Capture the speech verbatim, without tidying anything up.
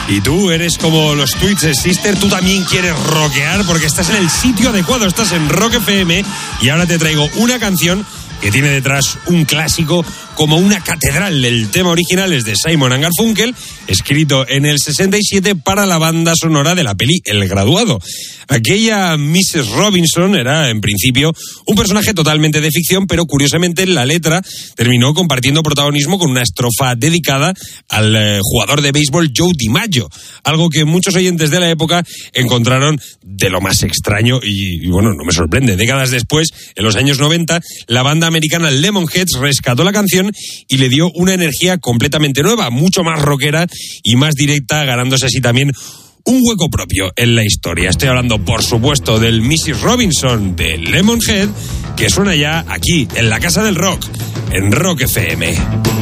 Y tú eres como los Twisted Sister, tú también quieres rockear porque estás en el sitio adecuado, estás en Rock F M y ahora te traigo una canción que tiene detrás un clásico como una catedral. El tema original es de Simon and Garfunkel, escrito en el sesenta y siete para la banda sonora de la peli El Graduado. Aquella missus Robinson era, en principio, un personaje totalmente de ficción, pero curiosamente la letra terminó compartiendo protagonismo con una estrofa dedicada al eh, jugador de béisbol Joe DiMaggio, algo que muchos oyentes de la época encontraron de lo más extraño y, y bueno, no me sorprende. Décadas después, en los años noventa, la banda americana Lemonheads rescató la canción y le dio una energía completamente nueva, mucho más rockera y más directa, ganándose así también un hueco propio en la historia. Estoy hablando, por supuesto, del missus Robinson de Lemonhead, que suena ya aquí, en la Casa del Rock, en Rock F M.